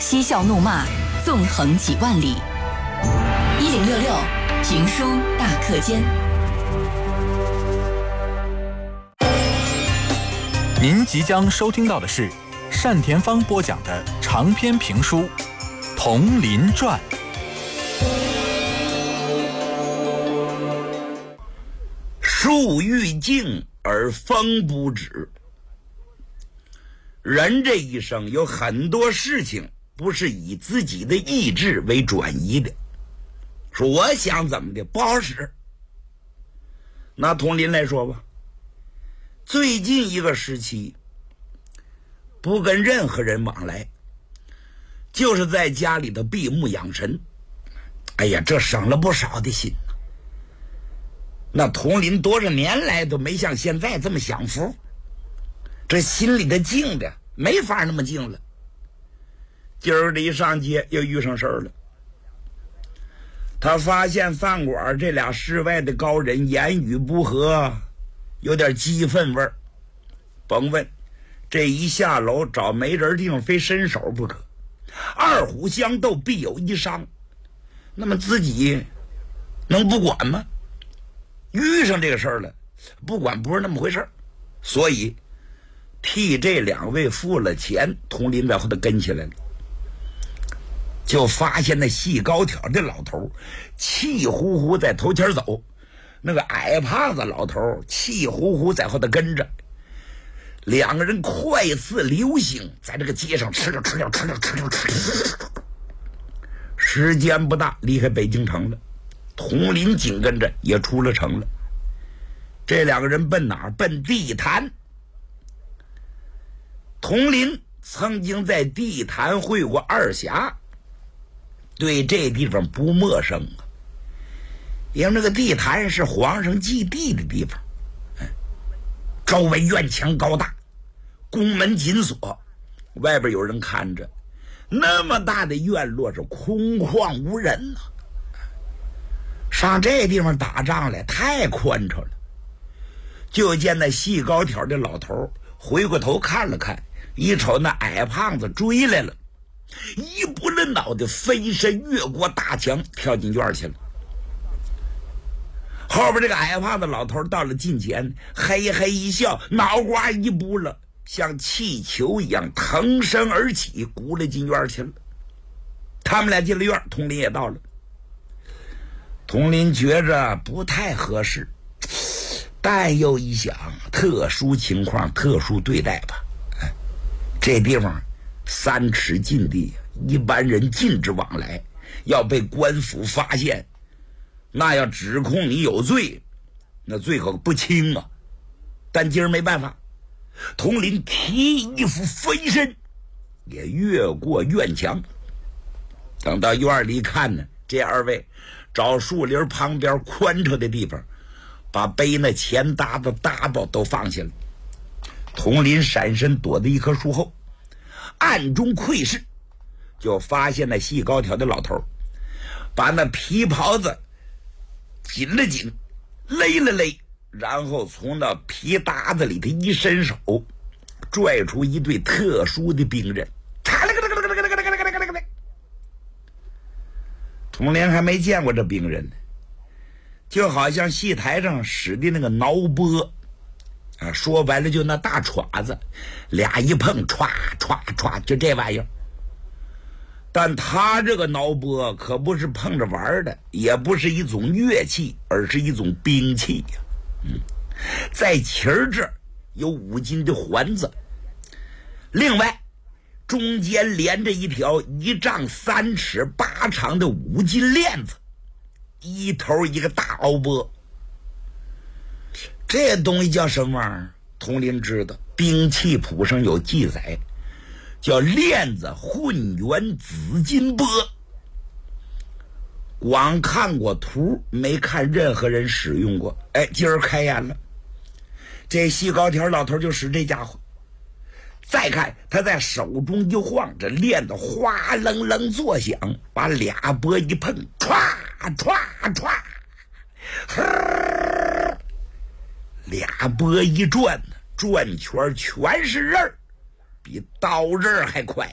嬉笑怒骂，纵横几万里。1066评书大课间。 您即将收听到的是单田芳播讲的长篇评书《铜林传》。 树欲静而风不止。人这一生有很多事情不是以自己的意志为转移的，说我想怎么的不好使。拿佟林来说吧，最近一个时期不跟任何人往来，就是在家里头闭目养神。哎呀，这省了不少的心。那佟林多少年来都没像现在这么享福，这心里的静的没法那么静了。今儿这一上街又遇上事儿了，他发现饭馆这俩室外的高人言语不合，有点激愤味儿。甭问，这一下楼找没人地方非伸手不可，二虎相斗必有一伤，那么自己能不管吗？遇上这个事儿了，不管不是那么回事儿，所以替这两位付了钱。佟林在后头跟起来了，就发现那细高挑的老头气呼呼在头前走，那个矮胖子老头气呼呼在后头跟着，两个人快似流星在这个街上吃了，时间不大离开北京城了。佟林紧跟着也出了城了。这两个人奔哪儿？奔地坛。佟林曾经在地坛会过二侠，对这地方不陌生啊。因为那个地坛是皇上祭地的地方，周围院墙高大，宫门紧锁，外边有人看着，那么大的院落是空旷无人啊。上这地方打仗来太宽敞了。就见那细高挑的老头回过头看了看，一瞅那矮胖子追来了，一不了脑袋飞身越过大墙跳进院去了。后边这个矮胖子老头到了近前，嘿嘿一笑，脑瓜一扑了，像气球一样腾身而起，咕了进院去了。他们俩进了院，佟林也到了。佟林觉着不太合适，但又一想，特殊情况特殊对待吧。这地方3尺禁地，一般人禁止往来，要被官府发现，那要指控你有罪，那罪可不轻啊。但今儿没办法，佟林提衣服飞身，也越过院墙。等到院里看呢，这二位找树林旁边宽敞的地方，把背那钱搭子搭包都放下了。佟林闪身躲在一棵树后，暗中窥视，就发现那细高挑的老头把那皮袍子紧了紧，勒了勒，然后从那皮搭子里头一伸手，拽出一对特殊的兵刃。佟林还没见过这兵刃呢，就好像戏台上使的那个挠拨啊，说白了就那大欻子，俩一碰，歘歘歘，就这玩意儿。但他这个挠拨可不是碰着玩的，也不是一种乐器，而是一种兵器呀。在旗儿这儿有5斤的环子，另外中间连着一条1丈3尺8长的5斤链子，一头一个大凹拨。这东西叫什么玩意儿？佟林知道，兵器谱上有记载，叫链子混元紫金拨。光看过图，没看任何人使用过。哎，今儿开眼了，这细高条老头就使这家伙。再看他在手中一晃，这链子哗楞楞作响，把俩拨一碰，歘歘歘，俩拨一转，转圈全是刃儿，比刀刃还快。